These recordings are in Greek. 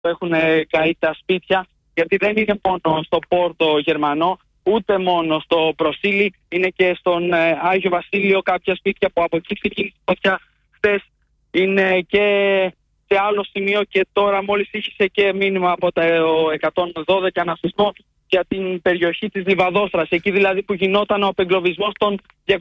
που έχουν καεί τα σπίτια, γιατί δεν είναι μόνο στο Πόρτο Γερμανό, ούτε μόνο στο Προσίλι, είναι και στον Άγιο Βασίλειο κάποια σπίτια που από εκεί ξεκίνησε η φωτιά χθες, είναι και σε άλλο σημείο και τώρα μόλις είχε και μήνυμα από το 112 ανασυσμό για την περιοχή της Λιβαδόστρας, εκεί δηλαδή που γινόταν ο απεγκλωβισμός των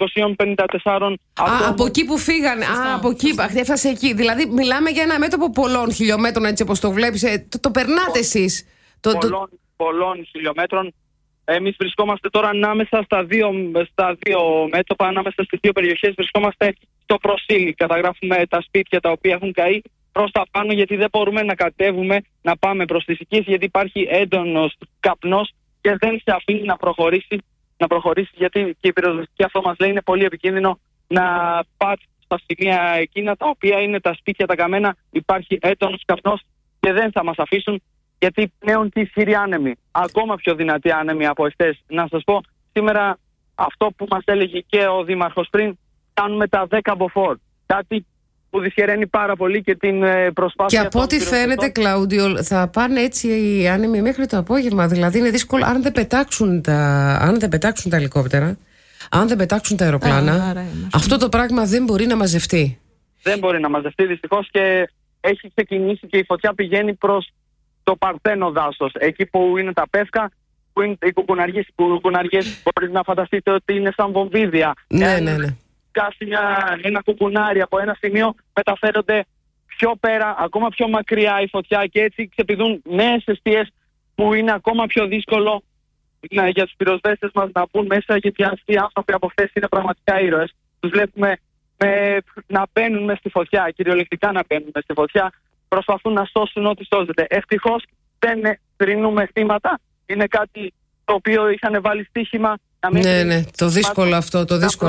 254 ατόμων. Από εκεί που φύγανε, από εκεί, έφτασε εκεί. Δηλαδή μιλάμε για ένα μέτωπο πολλών χιλιόμετρων, έτσι όπως το βλέπεις. Το περνάτε εσείς. Πολλών χιλιόμετρων. Εμείς βρισκόμαστε τώρα ανάμεσα στα δύο μέτωπα, ανάμεσα στις δύο περιοχές. Βρισκόμαστε στο Προσίλι. Καταγράφουμε τα σπίτια τα οποία έχουν καεί προς τα πάνω, γιατί δεν μπορούμε να κατέβουμε, να πάμε προς τις οικίες, γιατί υπάρχει έντονος καπνός και δεν σε αφήνει να προχωρήσει, γιατί και η πυροσβεστική αυτό μας λέει είναι πολύ επικίνδυνο να πάτε στα σημεία εκείνα τα οποία είναι τα σπίτια τα καμένα, υπάρχει έντονος καπνός και δεν θα μας αφήσουν, γιατί πνέουν και ισχυροί άνεμοι, ακόμα πιο δυνατοί άνεμοι από εχθές. Να σας πω, σήμερα αυτό που μας έλεγε και ο Δήμαρχος πριν, κάνουμε τα 10 μποφόρ, κάτι που δυσχεραίνει πάρα πολύ και την προσπάθεια. Και από ό,τι φαίνεται, Κλάουντιο, θα πάνε έτσι οι άνεμοι μέχρι το απόγευμα. Δηλαδή είναι δύσκολο αν δεν πετάξουν τα ελικόπτερα, αν δεν πετάξουν τα αεροπλάνα. Αυτό το πράγμα δεν μπορεί να μαζευτεί. Δεν μπορεί να μαζευτεί δυστυχώς, και έχει ξεκινήσει και η φωτιά πηγαίνει προς το Παρθένο δάσος. Εκεί που είναι τα πεύκα, που είναι οι κουκουναριές. Οι κουκουναριές μπορείτε να φανταστείτε ότι είναι σαν βομβίδια. Ναι. Κάσει ένα κουκουνάρι από ένα σημείο, μεταφέρονται πιο πέρα, ακόμα πιο μακριά η φωτιά, και έτσι ξεπηδούν νέες αιστείες που είναι ακόμα πιο δύσκολο για τους πυροσβέστες μας να μπουν μέσα, γιατί αυτοί οι άνθρωποι από χθες είναι πραγματικά ήρωες. Τους βλέπουμε να μπαίνουν μες στη φωτιά, κυριολεκτικά να μπαίνουν μες στη φωτιά, προσπαθούν να σώσουν ό,τι σώζεται. Ευτυχώς δεν θρηνούμε θύματα, είναι κάτι το οποίο είχαν βάλει στοίχημα. Ναι, το δύσκολο αυτό.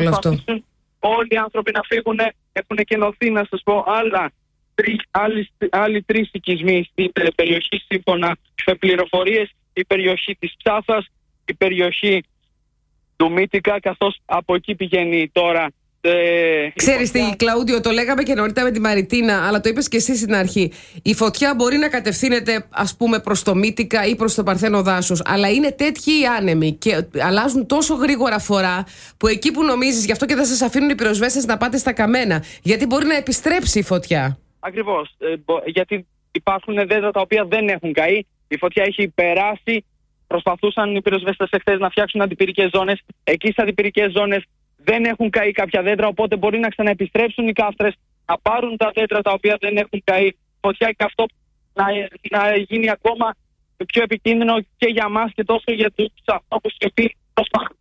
Όλοι οι άνθρωποι να φύγουν, έχουν εκενωθεί, να σας πω, άλλοι 3 οικισμοί στην περιοχή, σύμφωνα με πληροφορίες, η περιοχή της Ψάθας, η περιοχή του Μύτικα, καθώς από εκεί πηγαίνει τώρα. Ξέρεις τι, Κλαούντιο, το λέγαμε και νωρίτερα με τη Μαριτίνα, αλλά το είπες και εσύ στην αρχή. Η φωτιά μπορεί να κατευθύνεται, ας πούμε, προς το Μύτικα ή προς το Παρθένο δάσος, αλλά είναι τέτοιοι οι άνεμοι και αλλάζουν τόσο γρήγορα φορά, που εκεί που νομίζεις, γι' αυτό και δεν σας αφήνουν οι πυροσβέστες να πάτε στα καμένα, γιατί μπορεί να επιστρέψει η φωτιά. Ακριβώς, γιατί υπάρχουν δέντρα τα οποία δεν έχουν καεί, η φωτιά έχει περάσει. Προσπαθούσαν οι πυροσβέστες εχθές να φτιάξουν αντιπυρικές ζώνες. Εκεί στις αντιπυρικές ζώνες δεν έχουν καεί κάποια δέντρα, οπότε μπορεί να ξαναεπιστρέψουν οι καύτρες, να πάρουν τα δέντρα τα οποία δεν έχουν καεί. Φωτιά, και αυτό να γίνει ακόμα πιο επικίνδυνο και για μας και τόσο για τους ανθρώπους οι οποίοι προσπαθούν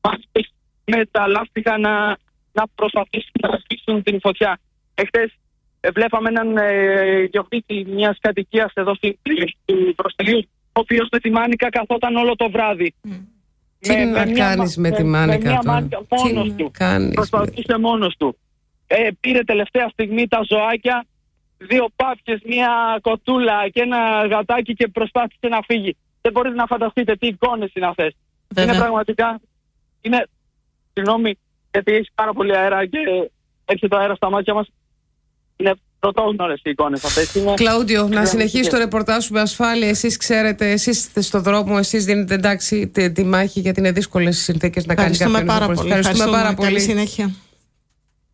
με τα λάστιχα να προσπαθήσουν να σβήσουν την φωτιά. Εχθές βλέπαμε έναν ιδιοκτήτη μιας κατοικίας εδώ στην περιοχή του Προσιλίου, ο οποίος με τη μάνικα καθόταν όλο το βράδυ. Τι να κάνεις με τη μάνικα τώρα? Μόνος του. Προσπαθούσε μόνος του. Πήρε τελευταία στιγμή τα ζωάκια, 2 πάπιες, μια κοτούλα και ένα γατάκι, και προσπάθησε να φύγει. Δεν μπορείτε να φανταστείτε τι εικόνες είναι αυτές. Είναι πραγματικά... Συγγνώμη, γιατί έχει πάρα πολύ αέρα και έρχεται το αέρα στα μάτια μας. Είναι πρωτόγνωρες οι εικόνες αυτές. Κλαούντιο, να συνεχίσει το ρεπορτάζ σου με ασφάλεια. Εσείς ξέρετε, εσείς είστε στον δρόμο, εσείς δίνετε εντάξει τη μάχη, γιατί είναι δύσκολες συνθήκες να κάνει κάποιος. Ευχαριστούμε πάρα πολύ. Ευχαριστούμε πάρα πολύ. Καλή συνέχεια.